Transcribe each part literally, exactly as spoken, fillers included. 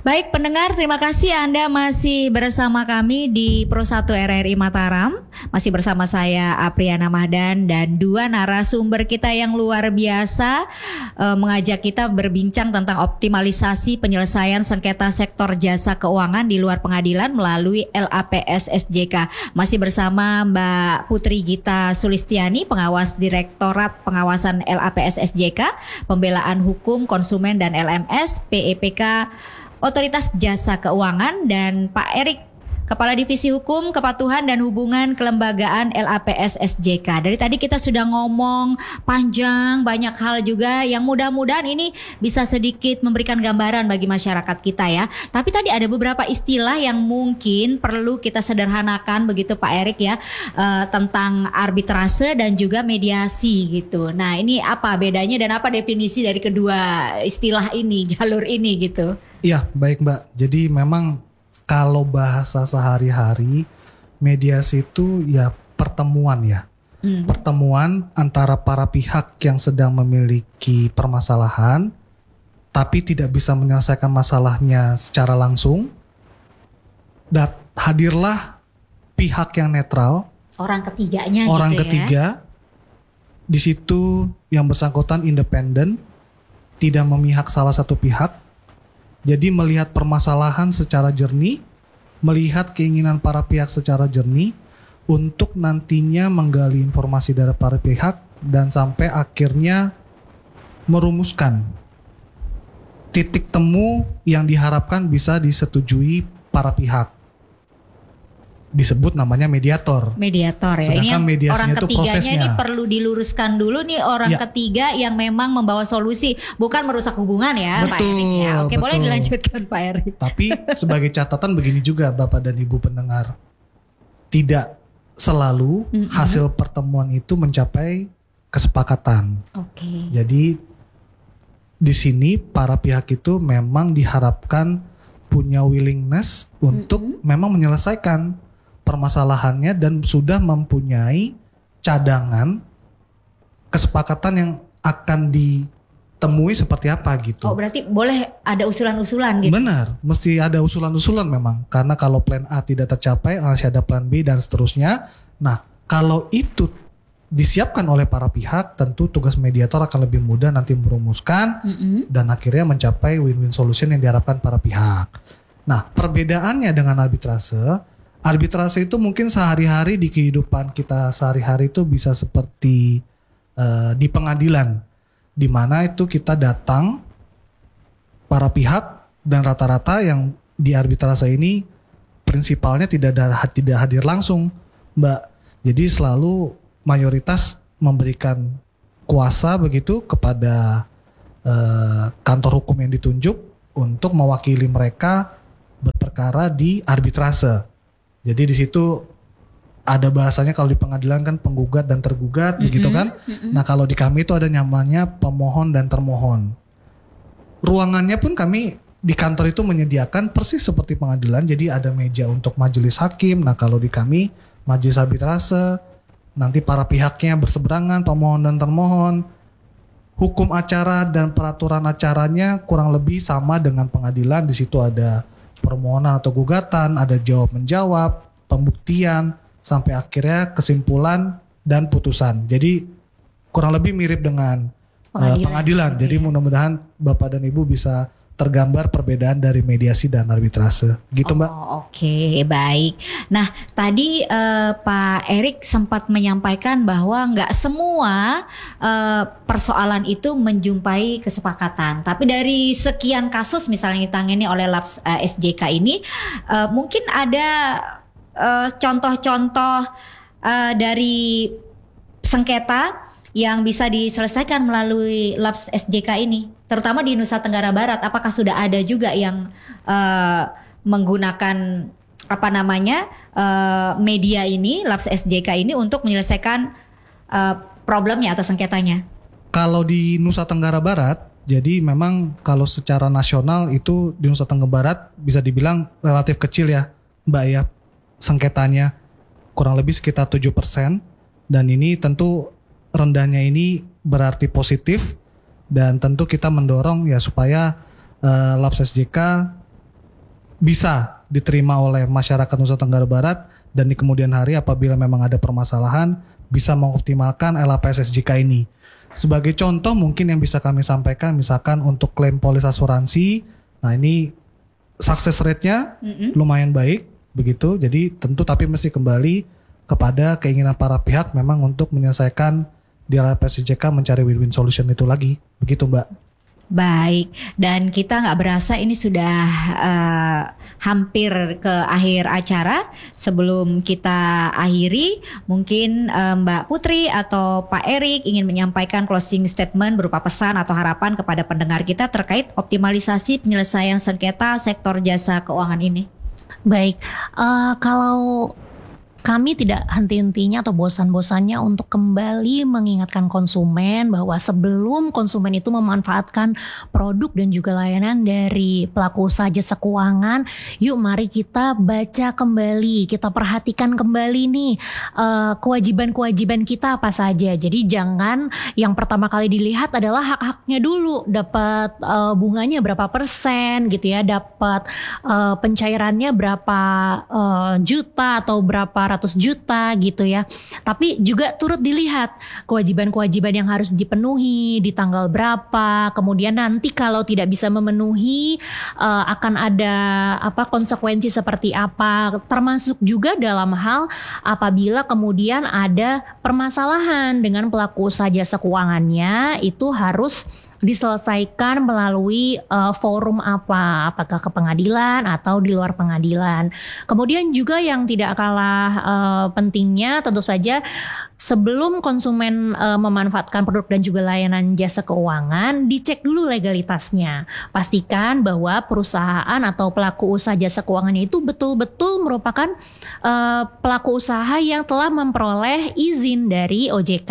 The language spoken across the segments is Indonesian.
Baik pendengar, terima kasih Anda masih bersama kami di Pro satu R R I Mataram. Masih bersama saya Apriana Mahdan dan dua narasumber kita yang luar biasa eh, mengajak kita berbincang tentang optimalisasi penyelesaian sengketa sektor jasa keuangan di luar pengadilan melalui L A P S S J K. Masih bersama Mbak Putri Gita Sulistiani, pengawas Direktorat Pengawasan L A P S S J K, Pembelaan Hukum Konsumen dan L M S, P E P K Otoritas Jasa Keuangan, dan Pak Erik, Kepala Divisi Hukum, Kepatuhan dan Hubungan Kelembagaan L A P S S J K. Dari tadi kita sudah ngomong panjang, banyak hal juga yang mudah-mudahan ini bisa sedikit memberikan gambaran bagi masyarakat kita ya. Tapi tadi ada beberapa istilah yang mungkin perlu kita sederhanakan begitu Pak Erik ya, uh, tentang arbitrase dan juga mediasi gitu. Nah ini apa bedanya dan apa definisi dari kedua istilah ini, jalur ini gitu? Iya, baik Mbak. Jadi memang kalau bahasa sehari-hari mediasi itu ya pertemuan ya. Hmm. Pertemuan antara para pihak yang sedang memiliki permasalahan tapi tidak bisa menyelesaikan masalahnya secara langsung. Dan hadirlah pihak yang netral, orang ketiganya orang gitu ketiga. Ya. Di situ yang bersangkutan independen, tidak memihak salah satu pihak. Jadi melihat permasalahan secara jernih, melihat keinginan para pihak secara jernih, untuk nantinya menggali informasi dari para pihak dan sampai akhirnya merumuskan titik temu yang diharapkan bisa disetujui para pihak. Disebut namanya mediator. Mediator ya. Sedangkan ini yang orang ketiganya prosesnya. Ini perlu diluruskan dulu nih orang ya. Ketiga yang memang membawa solusi, bukan merusak hubungan ya, betul, Pak Erik ya. Oke, betul. Boleh dilanjutkan Pak Erik. Tapi sebagai catatan begini juga Bapak dan Ibu pendengar, tidak selalu mm-hmm. hasil pertemuan itu mencapai kesepakatan. Oke. Okay. Jadi di sini para pihak itu memang diharapkan punya willingness untuk mm-hmm. memang menyelesaikan permasalahannya dan sudah mempunyai cadangan kesepakatan yang akan ditemui seperti apa gitu. Oh berarti boleh ada usulan-usulan gitu? Benar, mesti ada usulan-usulan memang. Karena kalau plan A tidak tercapai, masih ada plan B dan seterusnya. Nah kalau itu disiapkan oleh para pihak, tentu tugas mediator akan lebih mudah nanti merumuskan mm-hmm. dan akhirnya mencapai win-win solution yang diharapkan para pihak. Nah perbedaannya dengan arbitrase, arbitrase itu mungkin sehari-hari di kehidupan kita sehari-hari itu bisa seperti uh, di pengadilan, di mana itu kita datang para pihak dan rata-rata yang di arbitrase ini prinsipalnya tidak ada, tidak hadir langsung, Mbak. Jadi selalu mayoritas memberikan kuasa begitu kepada uh, kantor hukum yang ditunjuk untuk mewakili mereka berperkara di arbitrase. Jadi di situ ada bahasanya kalau di pengadilan kan penggugat dan tergugat, mm-hmm, begitu kan? Mm-hmm. Nah kalau di kami itu ada namanya pemohon dan termohon. Ruangannya pun kami di kantor itu menyediakan persis seperti pengadilan. Jadi ada meja untuk majelis hakim. Nah kalau di kami majelis arbitrase, nanti para pihaknya berseberangan, pemohon dan termohon. Hukum acara dan peraturan acaranya kurang lebih sama dengan pengadilan. Di situ ada permohonan atau gugatan, ada jawab menjawab, pembuktian, sampai akhirnya kesimpulan dan putusan. Jadi kurang lebih mirip dengan pengadilan. Uh, pengadilan. Jadi ya. Mudah-mudahan Bapak dan Ibu bisa tergambar perbedaan dari mediasi dan arbitrase. Gitu Mbak. Oh, oke, okay, baik. Nah tadi uh, Pak Erik sempat menyampaikan bahwa nggak semua uh, persoalan itu menjumpai kesepakatan. Tapi dari sekian kasus misalnya ditangani oleh L A P S uh, S J K ini, uh, mungkin ada uh, contoh-contoh uh, dari sengketa yang bisa diselesaikan melalui L A P S S J K ini, terutama di Nusa Tenggara Barat. Apakah sudah ada juga yang uh, menggunakan apa namanya uh, media ini, L A P S S J K ini untuk menyelesaikan uh, problemnya atau sengketanya? Kalau di Nusa Tenggara Barat, jadi memang kalau secara nasional itu di Nusa Tenggara Barat bisa dibilang relatif kecil ya Mbak ya, sengketanya kurang lebih sekitar tujuh persen, dan ini tentu rendahnya ini berarti positif, dan tentu kita mendorong ya supaya uh, L A P S S J K bisa diterima oleh masyarakat Nusa Tenggara Barat dan di kemudian hari apabila memang ada permasalahan bisa mengoptimalkan L A P S S J K ini. Sebagai contoh mungkin yang bisa kami sampaikan misalkan untuk klaim polis asuransi, nah ini success rate-nya mm-hmm. lumayan baik begitu. Jadi tentu tapi mesti kembali kepada keinginan para pihak memang untuk menyelesaikan di L A P S S J K mencari win-win solution itu lagi. Begitu Mbak. Baik, dan kita nggak berasa ini sudah uh, hampir ke akhir acara. Sebelum kita akhiri, mungkin uh, Mbak Putri atau Pak Erik ingin menyampaikan closing statement berupa pesan atau harapan kepada pendengar kita terkait optimalisasi penyelesaian sengketa sektor jasa keuangan ini. Baik, uh, kalau kami tidak henti-hentinya atau bosan-bosannya untuk kembali mengingatkan konsumen bahwa sebelum konsumen itu memanfaatkan produk dan juga layanan dari pelaku usaha jasa keuangan, yuk mari kita baca kembali, kita perhatikan kembali nih uh, kewajiban-kewajiban kita apa saja. Jadi jangan yang pertama kali dilihat adalah hak-haknya dulu, dapat uh, bunganya berapa persen gitu ya, dapat uh, pencairannya berapa uh, juta atau berapa ratus juta gitu ya. Tapi juga turut dilihat kewajiban-kewajiban yang harus dipenuhi di tanggal berapa. Kemudian nanti kalau tidak bisa memenuhi uh, akan ada apa konsekuensi seperti apa. Termasuk juga dalam hal apabila kemudian ada permasalahan dengan pelaku usaha jasa keuangannya, itu harus diselesaikan melalui uh, forum apa, apakah ke pengadilan atau di luar pengadilan. Kemudian juga yang tidak kalah uh, pentingnya tentu saja sebelum konsumen uh, memanfaatkan produk dan juga layanan jasa keuangan, dicek dulu legalitasnya. Pastikan bahwa perusahaan atau pelaku usaha jasa keuangan itu betul-betul merupakan uh, pelaku usaha yang telah memperoleh izin dari O J K.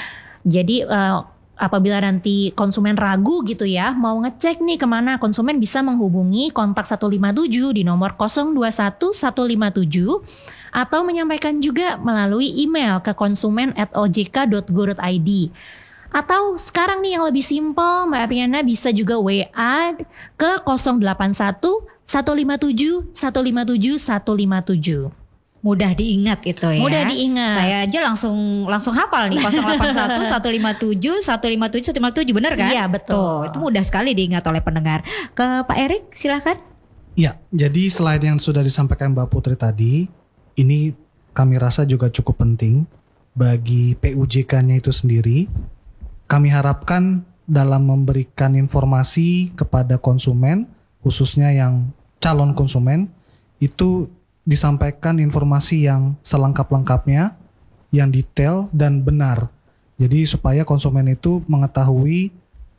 Jadi uh, apabila nanti konsumen ragu gitu ya, mau ngecek nih kemana, konsumen bisa menghubungi kontak satu lima tujuh di nomor nol dua satu satu lima tujuh atau menyampaikan juga melalui email ke konsumen at o j k dot go dot i d. Atau sekarang nih yang lebih simpel, Mbak Apriana bisa juga W A ke nol delapan satu satu lima tujuh satu lima tujuh satu lima tujuh. Mudah diingat itu ya. Mudah diingat. Saya aja langsung langsung hafal nih nol delapan satu satu lima tujuh satu lima tujuh satu lima tujuh, benar kan? Iya betul. Tuh, itu mudah sekali diingat oleh pendengar. Ke Pak Erik silahkan. Ya, jadi selain yang sudah disampaikan Mbak Putri tadi, ini kami rasa juga cukup penting bagi P U J K-nya itu sendiri. Kami harapkan dalam memberikan informasi kepada konsumen, khususnya yang calon konsumen, itu disampaikan informasi yang selengkap-lengkapnya, yang detail dan benar. Jadi supaya konsumen itu mengetahui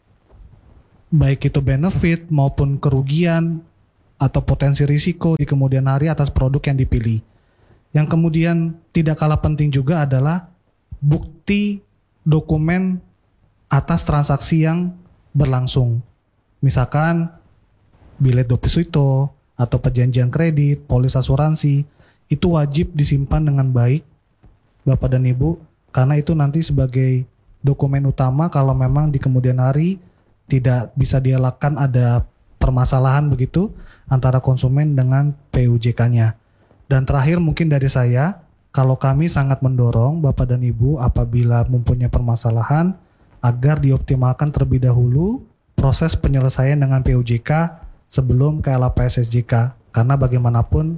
baik itu benefit maupun kerugian atau potensi risiko di kemudian hari atas produk yang dipilih. Yang kemudian tidak kalah penting juga adalah bukti dokumen atas transaksi yang berlangsung. Misalkan bilet deposito atau perjanjian kredit, polis asuransi, itu wajib disimpan dengan baik Bapak dan Ibu, karena itu nanti sebagai dokumen utama kalau memang di kemudian hari tidak bisa dielakkan ada permasalahan begitu antara konsumen dengan P U J K-nya. Dan terakhir mungkin dari saya, kalau kami sangat mendorong Bapak dan Ibu apabila mempunyai permasalahan agar dioptimalkan terlebih dahulu proses penyelesaian dengan P U J K sebelum ke L A P S S J K, karena bagaimanapun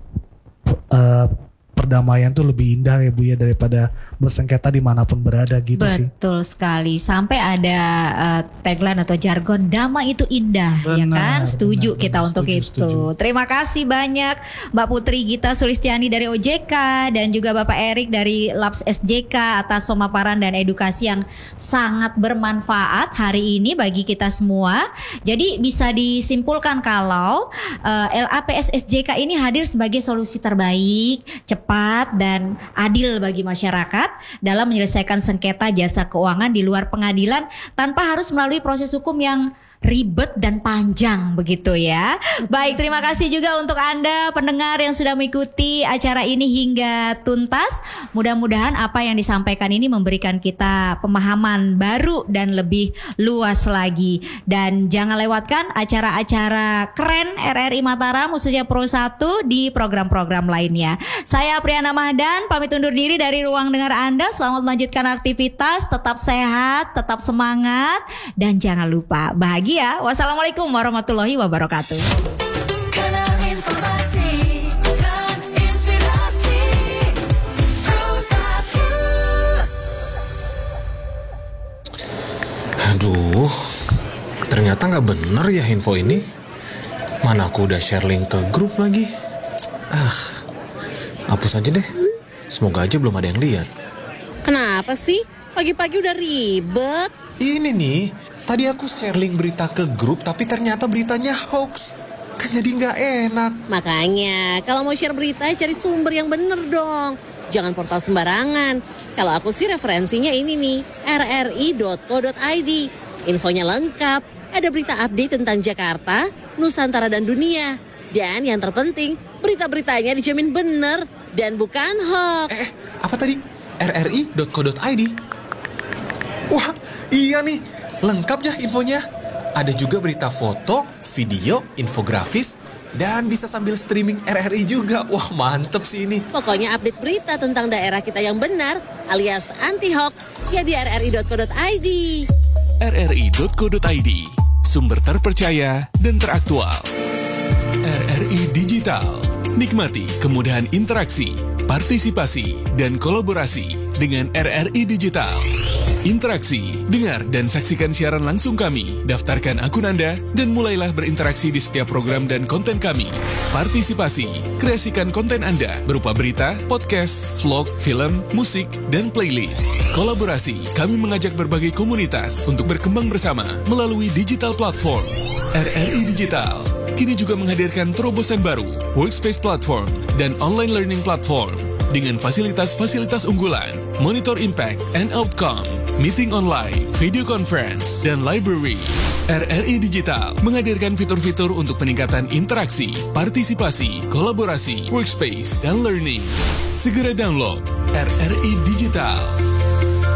uh, perdamaian tuh lebih indah ya Bu ya daripada bersengketa dimanapun berada gitu. Betul sih. Betul sekali. Sampai ada uh, tagline atau jargon damai itu indah. Benar, ya kan? Setuju benar, kita benar, untuk setuju, itu. Setuju. Terima kasih banyak Mbak Putri Gita Sulistiani dari O J K dan juga Bapak Erik dari L A P S S J K atas pemaparan dan edukasi yang sangat bermanfaat hari ini bagi kita semua. Jadi bisa disimpulkan kalau uh, L A P S S J K ini hadir sebagai solusi terbaik, cepat dan adil bagi masyarakat dalam menyelesaikan sengketa jasa keuangan di luar pengadilan tanpa harus melalui proses hukum yang ribet dan panjang begitu ya. Baik, terima kasih juga untuk Anda pendengar yang sudah mengikuti acara ini hingga tuntas. Mudah-mudahan apa yang disampaikan ini memberikan kita pemahaman baru dan lebih luas lagi. Dan jangan lewatkan acara-acara keren R R I Mataram khususnya Pro satu di program-program lainnya. Saya Apriana Mahdan pamit undur diri dari ruang dengar Anda. Selamat melanjutkan aktivitas, tetap sehat, tetap semangat, dan jangan lupa bahagia. Wassalamualaikum warahmatullahi wabarakatuh. Karena informasi dan inspirasi Pro satu. Aduh, ternyata nggak bener ya info ini. Mana aku udah share link ke grup lagi. Ah, hapus aja deh. Semoga aja belum ada yang lihat. Kenapa sih? Pagi-pagi udah ribet. Ini nih, tadi aku share link berita ke grup tapi ternyata beritanya hoax. Kan jadi nggak enak. Makanya, kalau mau share berita cari sumber yang bener dong. Jangan portal sembarangan. Kalau aku sih referensinya ini nih, r r i dot co dot i d. Infonya lengkap, ada berita update tentang Jakarta, Nusantara dan dunia. Dan yang terpenting, berita-beritanya dijamin bener dan bukan hoax. Eh, apa tadi? r r i dot co dot i d. Wah, iya nih. Lengkap ya infonya. Ada juga berita foto, video, infografis, dan bisa sambil streaming R R I juga. Wah, mantep sih ini. Pokoknya update berita tentang daerah kita yang benar alias anti-hoax ya di r r i dot co dot i d. r r i dot co dot i d, sumber terpercaya dan teraktual. R R I Digital, nikmati kemudahan interaksi, partisipasi, dan kolaborasi dengan R R I Digital. Interaksi, dengar dan saksikan siaran langsung kami, daftarkan akun Anda, dan mulailah berinteraksi di setiap program dan konten kami. Partisipasi, kreasikan konten Anda berupa berita, podcast, vlog, film, musik, dan playlist. Kolaborasi, kami mengajak berbagai komunitas untuk berkembang bersama melalui digital platform. R R I Digital kini juga menghadirkan terobosan baru, workspace platform, dan online learning platform dengan fasilitas-fasilitas unggulan, monitor impact and outcome, meeting online, video conference, dan library. R R I Digital menghadirkan fitur-fitur untuk peningkatan interaksi, partisipasi, kolaborasi, workspace, dan learning. Segera download R R I Digital.